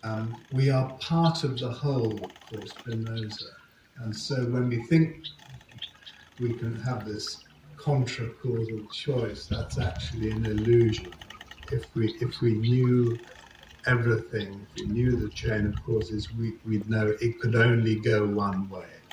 We are part of the whole, for Spinoza. And so when we think we can have this contra-causal choice, that's actually an illusion. If we knew everything, if we knew the chain of causes, we'd know it could only go one way.